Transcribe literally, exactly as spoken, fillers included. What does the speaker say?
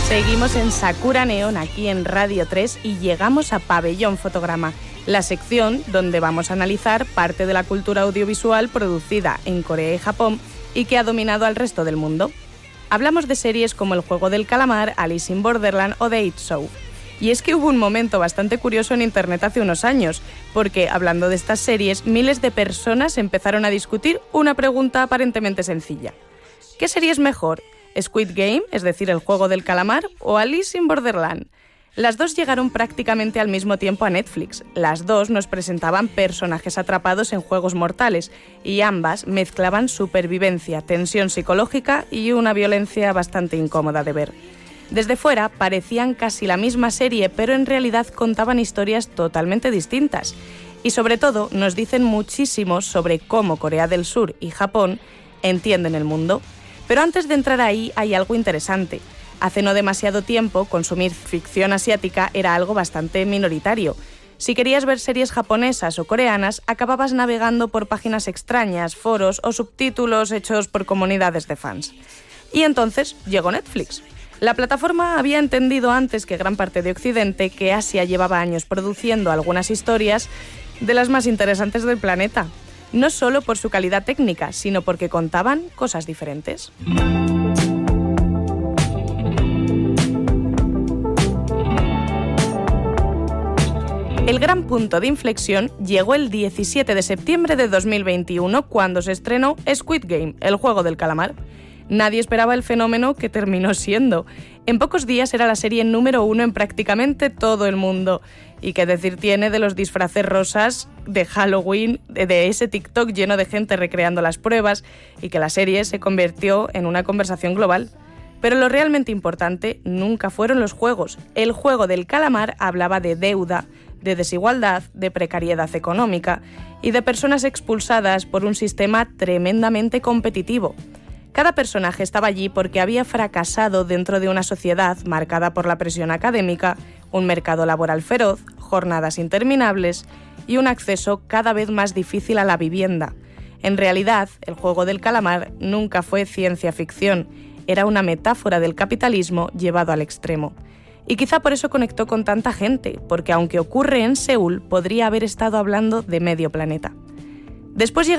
Seguimos en Sakura Neon aquí en Radio tres y llegamos a Pabellón Fotograma, la sección donde vamos a analizar parte de la cultura audiovisual producida en Corea y Japón y que ha dominado al resto del mundo. Hablamos de series como El Juego del Calamar, Alice in Borderland o The It Show. Y es que hubo un momento bastante curioso en Internet hace unos años, porque hablando de estas series, miles de personas empezaron a discutir una pregunta aparentemente sencilla. ¿Qué serie es mejor? ¿Squid Game, es decir, El Juego del Calamar, o Alice in Borderland? Las dos llegaron prácticamente al mismo tiempo a Netflix. Las dos nos presentaban personajes atrapados en juegos mortales y ambas mezclaban supervivencia, tensión psicológica y una violencia bastante incómoda de ver. Desde fuera parecían casi la misma serie, pero en realidad contaban historias totalmente distintas. Y sobre todo nos dicen muchísimo sobre cómo Corea del Sur y Japón entienden el mundo. Pero antes de entrar ahí hay algo interesante. Hace no demasiado tiempo, consumir ficción asiática era algo bastante minoritario. Si querías ver series japonesas o coreanas, acababas navegando por páginas extrañas, foros o subtítulos hechos por comunidades de fans. Y entonces llegó Netflix. La plataforma había entendido antes que gran parte de Occidente que Asia llevaba años produciendo algunas historias de las más interesantes del planeta. No solo por su calidad técnica, sino porque contaban cosas diferentes. El gran punto de inflexión llegó el diecisiete de septiembre de dos mil veintiuno, cuando se estrenó Squid Game, El Juego del Calamar. Nadie esperaba el fenómeno que terminó siendo. En pocos días era la serie número uno en prácticamente todo el mundo. Y qué decir tiene de los disfraces rosas de Halloween, de ese TikTok lleno de gente recreando las pruebas, y que la serie se convirtió en una conversación global. Pero lo realmente importante nunca fueron los juegos. El Juego del Calamar hablaba de deuda, de desigualdad, de precariedad económica y de personas expulsadas por un sistema tremendamente competitivo. Cada personaje estaba allí porque había fracasado dentro de una sociedad marcada por la presión académica, un mercado laboral feroz, jornadas interminables y un acceso cada vez más difícil a la vivienda. En realidad, El Juego del Calamar nunca fue ciencia ficción, era una metáfora del capitalismo llevado al extremo. Y quizá por eso conectó con tanta gente, porque aunque ocurre en Seúl, podría haber estado hablando de medio planeta. Después llega